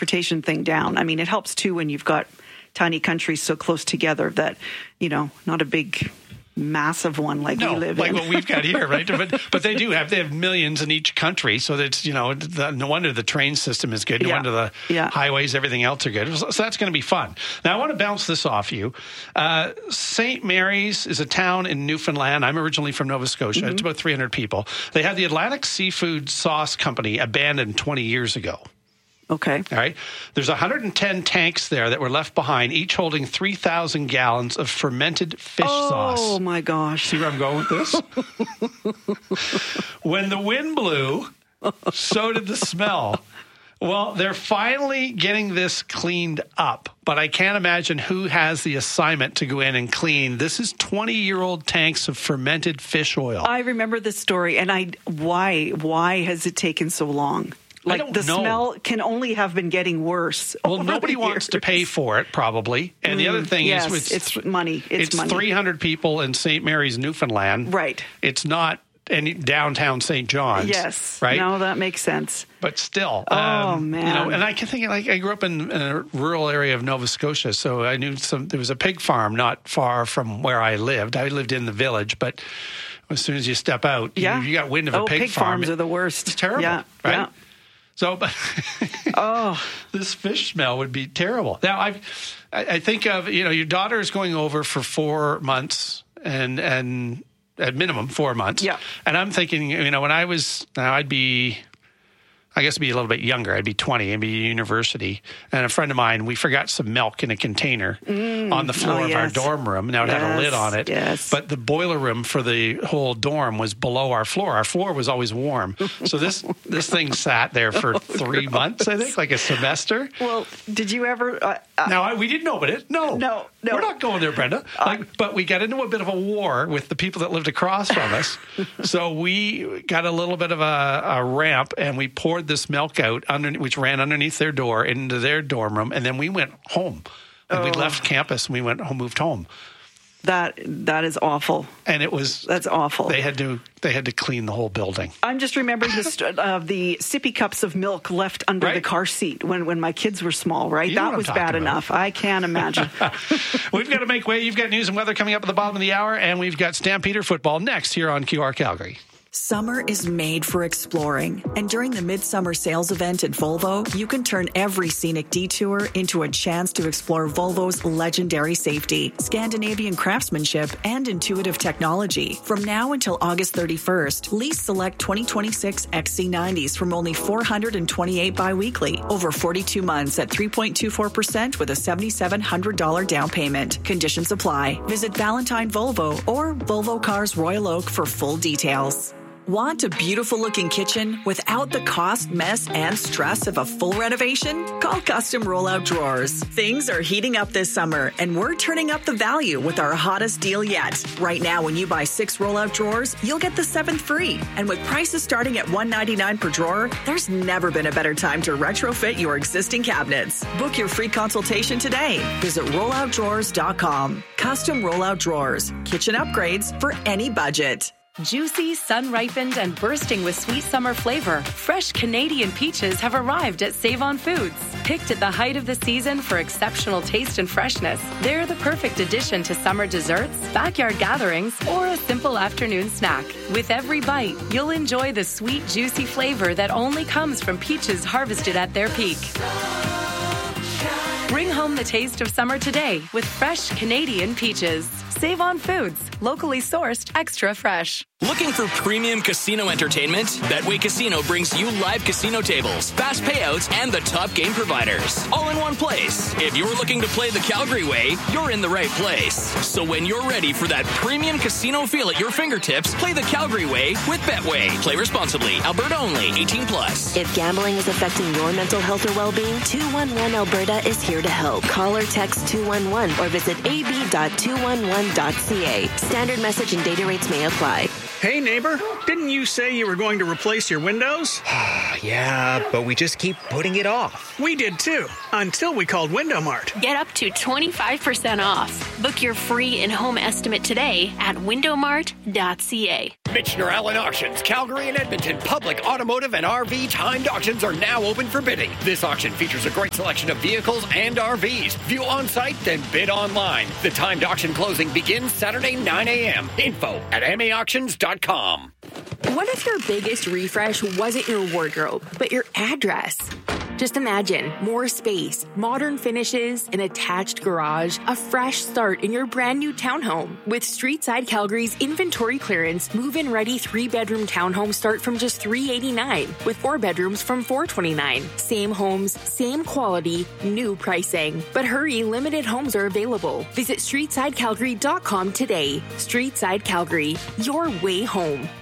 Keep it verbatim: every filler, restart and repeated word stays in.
transportation thing down. I mean, it helps too when you've got tiny countries so close together that, you know, not a big massive one like no, we live like in. what we've got here, right? But but they do have they have millions in each country, so that's you know the, no wonder the train system is good. No yeah. wonder the yeah. highways, everything else are good. So, so that's going to be fun. Now I want to bounce this off you. Uh, Saint Mary's is a town in Newfoundland. I'm originally from Nova Scotia. Mm-hmm. It's about three hundred people. They had the Atlantic Seafood Sauce Company abandoned twenty years ago. Okay. All right. There's one hundred ten tanks there that were left behind, each holding three thousand gallons of fermented fish oh, sauce. Oh, my gosh. See where I'm going with this? When the wind blew, so did the smell. Well, they're finally getting this cleaned up, but I can't imagine who has the assignment to go in and clean. This is twenty-year-old tanks of fermented fish oil. I remember this story, and I why why has it taken so long? Like, I don't the know. smell can only have been getting worse. Well, nobody wants to pay for it, probably. And mm, the other thing yes, is, it's, it's money. It's, it's money. three hundred people in Saint Mary's, Newfoundland. Right. It's not any downtown Saint John's. Yes. Right. No, that makes sense. But still, oh um, man, you know, and I can think like I grew up in, in a rural area of Nova Scotia, so I knew some. There was a pig farm not far from where I lived. I lived in the village, but as soon as you step out, yeah. you, you got wind of oh, a pig, pig farm. farms are the worst. It's terrible. Yeah. Right. Yeah. So, but oh, this fish smell would be terrible. Now, I've, I I think of you know your daughter is going over for four months and and at minimum four months. Yeah, and I'm thinking you know when I was now I'd be. I guess I'd be a little bit younger. I'd be twenty. I'd be at university. And a friend of mine, we forgot some milk in a container mm. on the floor oh, of yes. our dorm room. Now, it yes. had a lid on it. Yes. But the boiler room for the whole dorm was below our floor. Our floor was always warm. So this this thing sat there for oh, three gross. months, I think, like a semester. Well, did you ever... Uh, uh, now, I, we didn't open it. No. No, no. We're not going there, Brenda. Like, uh, but we got into a bit of a war with the people that lived across from us. So we got a little bit of a, a ramp, and we poured this milk out, under, which ran underneath their door into their dorm room, and then we went home. And oh. we left campus, and we went home, moved home. That that is awful. And it was that's awful. They had to they had to clean the whole building. I'm just remembering the uh, the sippy cups of milk left under right. the car seat when, when my kids were small. Right, you know that was bad about. enough. I can't imagine. We've got to make way. You've got news and weather coming up at the bottom of the hour, and we've got Stampeder football next here on Q R Calgary. Summer is made for exploring, and during the Midsummer Sales event at Volvo, you can turn every scenic detour into a chance to explore Volvo's legendary safety, Scandinavian craftsmanship, and intuitive technology. From now until August thirty-first, lease select twenty twenty-six X C nineties from only four hundred twenty-eight biweekly, over forty-two months at three point two four percent with a seven thousand seven hundred dollars down payment. Conditions apply. Visit Valentine Volvo or Volvo Cars Royal Oak for full details. Want a beautiful-looking kitchen without the cost, mess, and stress of a full renovation? Call Custom Rollout Drawers. Things are heating up this summer, and we're turning up the value with our hottest deal yet. Right now, when you buy six rollout drawers, you'll get the seventh free. And with prices starting at one hundred ninety-nine dollars per drawer, there's never been a better time to retrofit your existing cabinets. Book your free consultation today. Visit rollout drawers dot com. Custom Rollout Drawers. Kitchen upgrades for any budget. Juicy, sun-ripened, and bursting with sweet summer flavor, fresh Canadian peaches have arrived at Save-On Foods. Picked at the height of the season for exceptional taste and freshness, they're the perfect addition to summer desserts, backyard gatherings, or a simple afternoon snack. With every bite, you'll enjoy the sweet, juicy flavor that only comes from peaches harvested at their peak. Bring home the taste of summer today with fresh Canadian peaches. Save on Foods, locally sourced, extra fresh. Looking for premium casino entertainment? Betway Casino brings you live casino tables, fast payouts, and the top game providers, all in one place. If you're looking to play the Calgary way, you're in the right place. So when you're ready for that premium casino feel at your fingertips, play the Calgary way with Betway. Play responsibly. Alberta only. eighteen plus. If gambling is affecting your mental health or well-being, two one one Alberta is here to help. Call or text two one one or visit a b dot two one one dot c a. Standard message and data rates may apply. Hey, neighbor, Didn't you say you were going to replace your windows? Yeah, but we just keep putting it off. We did too, until we called Window Mart. Get up to twenty-five percent off. Book your free in-home estimate today at window mart dot c a. Michener Allen Auctions, Calgary and Edmonton public automotive and R V timed auctions are now open for bidding. This auction features a great selection of vehicles and R Vs. View on-site, then bid online. The timed auction closing begins Saturday, nine a.m. Info at m a auctions dot com. What if your biggest refresh wasn't your wardrobe, but your address? Just imagine more space, modern finishes, an attached garage, a fresh start in your brand new townhome. With Streetside Calgary's inventory clearance, move-in ready three-bedroom townhomes start from just three hundred eighty-nine dollars, with four bedrooms from four hundred twenty-nine dollars. Same homes, same quality, new pricing. But hurry, limited homes are available. Visit streetside calgary dot com today. Streetside Calgary, your way home.